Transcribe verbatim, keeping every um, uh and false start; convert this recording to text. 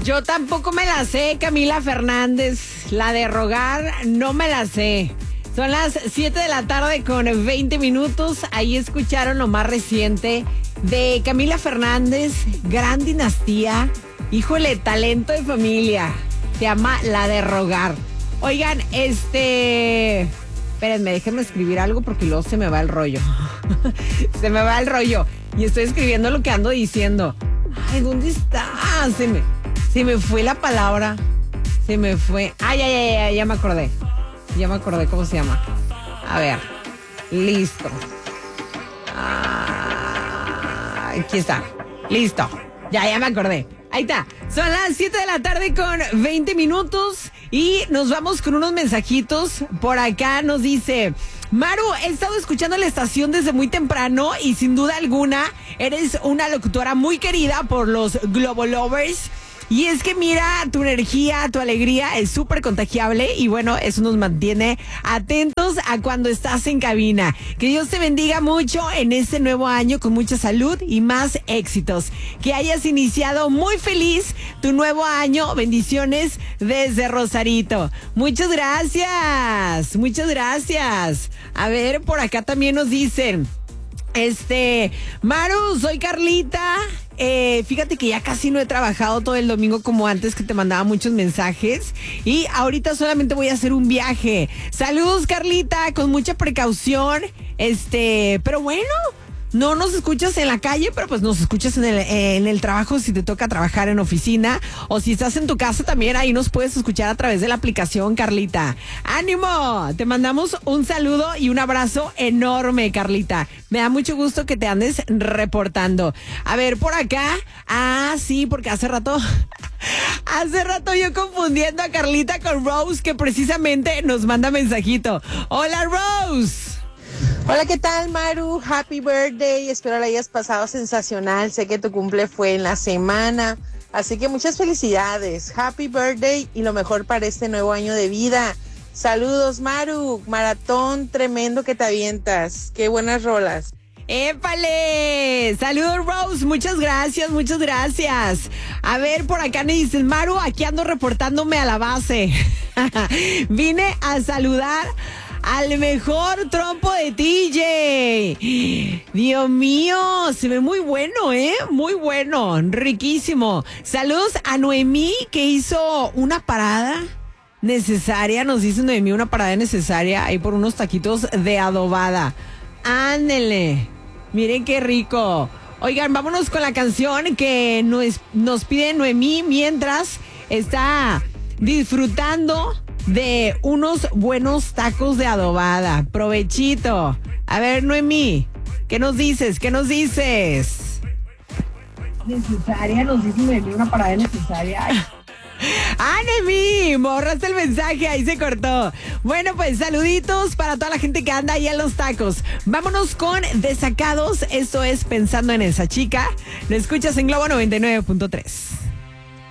Yo tampoco me la sé, Camila Fernández. La de rogar no me la sé. Son las siete de la tarde con veinte minutos. Ahí escucharon lo más reciente de Camila Fernández, Gran Dinastía. Híjole, talento de familia. Se llama La de Rogar. Oigan, este... Espérenme, déjenme escribir algo porque luego se me va el rollo. Se me va el rollo. Y estoy escribiendo lo que ando diciendo. Ay, ¿dónde está? Se me, se me fue la palabra. Se me fue. Ay, ay, ay, ay, ya me acordé. Ya me acordé cómo se llama. A ver. Listo. Ah, aquí está. Listo. Ya, ya me acordé. Ahí está. Son las siete de la tarde con veinte minutos y nos vamos con unos mensajitos. Por acá nos dice... Maru, he estado escuchando la estación desde muy temprano y sin duda alguna eres una locutora muy querida por los Globo Lovers. Y es que mira, tu energía, tu alegría es súper contagiable y bueno, eso nos mantiene atentos a cuando estás en cabina. Que Dios te bendiga mucho en este nuevo año con mucha salud y más éxitos. Que hayas iniciado muy feliz tu nuevo año. Bendiciones desde Rosarito. Muchas gracias, muchas gracias. A ver, por acá también nos dicen... Este, Maru, soy Carlita. Eh, fíjate que ya casi no he trabajado todo el domingo como antes, que te mandaba muchos mensajes. Y ahorita solamente voy a hacer un viaje. Saludos, Carlita, con mucha precaución. Este, pero bueno, no nos escuchas en la calle, pero pues nos escuchas en el, eh, en el trabajo si te toca trabajar en oficina. O si estás en tu casa también, ahí nos puedes escuchar a través de la aplicación, Carlita. ¡Ánimo! Te mandamos un saludo y un abrazo enorme, Carlita. Me da mucho gusto que te andes reportando. A ver, por acá. Ah, sí, porque hace rato... Hace rato yo confundiendo a Carlita con Rose, que precisamente nos manda mensajito. ¡Hola, Rose! Hola, ¿qué tal, Maru? Happy birthday, espero la hayas pasado sensacional. Sé que tu cumple fue en la semana, así que muchas felicidades. Happy birthday y lo mejor para este nuevo año de vida. Saludos, Maru, maratón tremendo que te avientas. Qué buenas rolas. ¡Épale! Saludos, Rose, muchas gracias, muchas gracias. A ver, por acá me dicen, Maru, aquí ando reportándome a la base. Vine a saludar al mejor trompo de T J. Dios mío, se ve muy bueno, ¿eh? Muy bueno, riquísimo. Saludos a Noemí, que hizo una parada necesaria. Nos dice Noemí, una parada necesaria ahí por unos taquitos de adobada. Ándele, miren qué rico. Oigan, vámonos con la canción que nos, nos pide Noemí mientras está disfrutando de unos buenos tacos de adobada. Provechito. A ver, Noemí, ¿qué nos dices? ¿Qué nos dices? Necesaria, nos dice Noemí, una parada necesaria. Ay. ¡Ah, Noemí! Borraste el mensaje, ahí se cortó. Bueno, pues saluditos para toda la gente que anda ahí a los tacos. Vámonos con Desacados. Esto es Pensando en Esa Chica. Lo escuchas en Globo noventa y nueve punto tres.